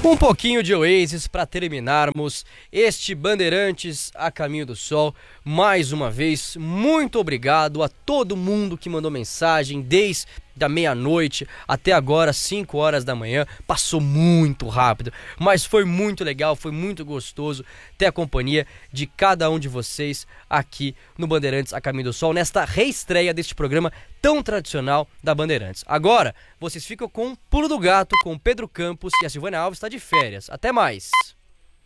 Com um pouquinho de Oasis para terminarmos este Bandeirantes a Caminho do Sol. Mais uma vez, muito obrigado a todo mundo que mandou mensagem desde da meia-noite até agora, 5 horas da manhã. Passou muito rápido, mas foi muito legal, foi muito gostoso ter a companhia de cada um de vocês aqui no Bandeirantes a Caminho do Sol, nesta reestreia deste programa tão tradicional da Bandeirantes. Agora, vocês ficam com o Pulo do Gato, com o Pedro Campos, e a Silvana Alves está de férias. Até mais!